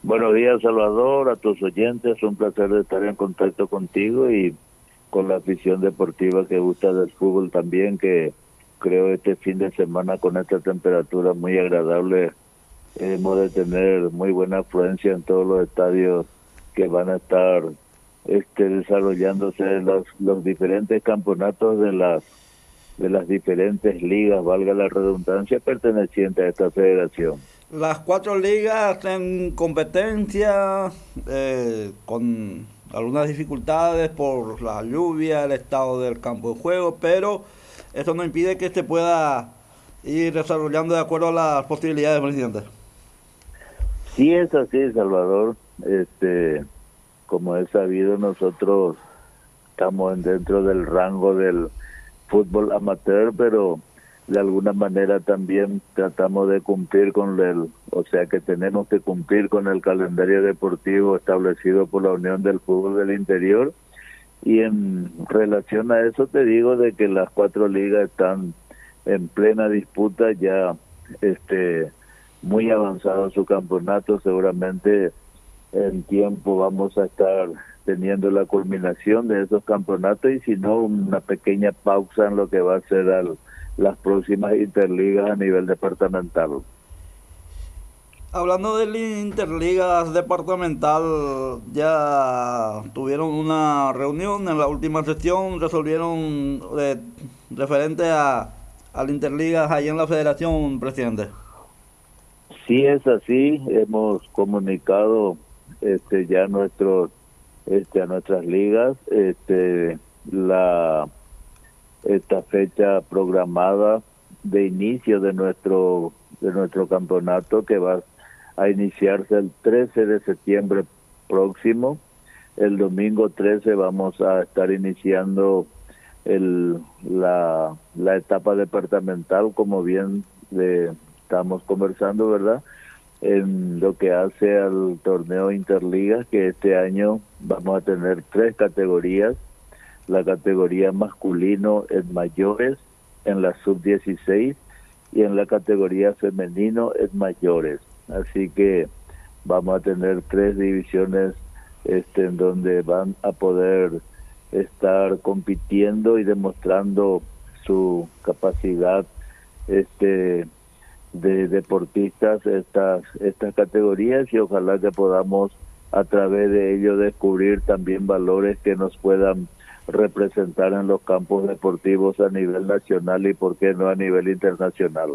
Buenos días, Salvador, a tus oyentes. Un placer de estar en contacto contigo y con la afición deportiva que gusta del fútbol también, que creo este fin de semana con esta temperatura muy agradable hemos de tener muy buena afluencia en todos los estadios que van a estar desarrollándose los diferentes campeonatos de las diferentes ligas, valga la redundancia, pertenecientes a esta federación. Las cuatro ligas en competencia, con algunas dificultades por la lluvia, el estado del campo de juego, pero eso no impide que se pueda ir desarrollando de acuerdo a las posibilidades, presidente. Sí es así, Salvador. Como es sabido, nosotros estamos dentro del rango del fútbol amateur, pero de alguna manera también tratamos de cumplir o sea que tenemos que cumplir con el calendario deportivo establecido por la Unión del Fútbol del Interior. Y en relación a eso te digo de que las cuatro ligas están en plena disputa ya, muy avanzado su campeonato. Seguramente en tiempo vamos a estar teniendo la culminación de esos campeonatos, y si no, una pequeña pausa en lo que va a ser las próximas interligas a nivel departamental. Hablando de la Interligas departamental, ya tuvieron una reunión en la última sesión, resolvieron referente a la Interligas ahí en la federación, presidente. Si es así, hemos comunicado ya a nuestras ligas la esta fecha programada de inicio de nuestro campeonato, que va a iniciarse el 13 de septiembre próximo. El domingo 13 vamos a estar iniciando la etapa departamental, como bien estamos conversando, ¿verdad? En lo que hace al torneo Interligas, que este año vamos a tener tres categorías: la categoría masculino en mayores, en la sub-16, y en la categoría femenino en mayores. Así que vamos a tener tres divisiones en donde van a poder estar compitiendo y demostrando su capacidad de deportistas estas categorías, y ojalá que podamos a través de ello descubrir también valores que nos puedan representar en los campos deportivos a nivel nacional y por qué no a nivel internacional.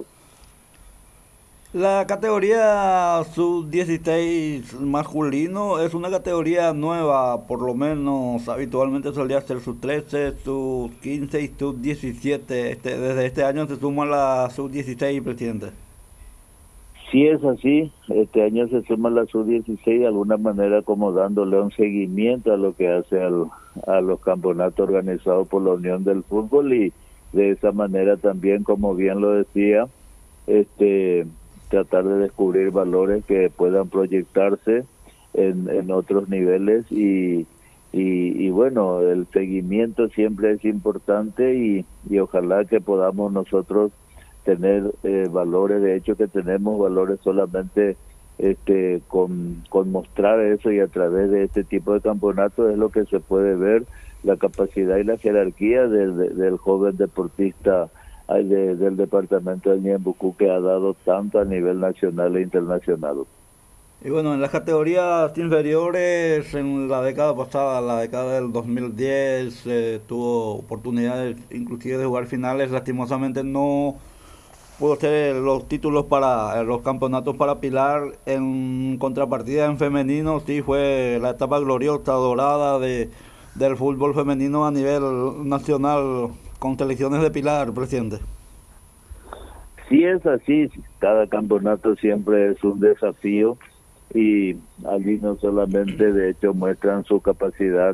La categoría sub-16 masculino es una categoría nueva, por lo menos habitualmente solía ser sub-13, sub-15 y sub-17. Desde este año se suma la sub-16, presidente. Si es así, este año se suma la sub-16, de alguna manera como dándole un seguimiento a lo que hace a los campeonatos organizados por la Unión del Fútbol, y de esa manera también, como bien lo decía, tratar de descubrir valores que puedan proyectarse en otros niveles, y bueno, el seguimiento siempre es importante, y ojalá que podamos nosotros tener valores. De hecho que tenemos valores solamente con mostrar eso, y a través de este tipo de campeonatos es lo que se puede ver la capacidad y la jerarquía del joven deportista del departamento de Ñembucú, que ha dado tanto a nivel nacional e internacional. Y bueno, en las categorías inferiores, en la década pasada, la década del 2010, tuvo oportunidades inclusive de jugar finales. Lastimosamente no pudo ser los títulos para los campeonatos para Pilar. En contrapartida, en femenino sí fue la etapa gloriosa, dorada del fútbol femenino a nivel nacional, con selecciones de Pilar, presidente. Si es así, cada campeonato siempre es un desafío, y allí no solamente de hecho muestran su capacidad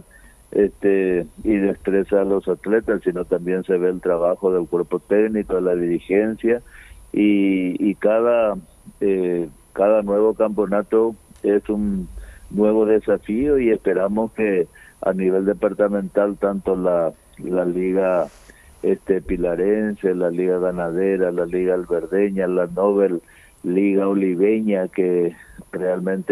y destreza a los atletas, sino también se ve el trabajo del cuerpo técnico, de la dirigencia, y cada nuevo campeonato es un nuevo desafío, y esperamos que a nivel departamental tanto la liga pilarense, la liga ganadera, la liga alberdeña, la Nobel Liga Oliveña, que realmente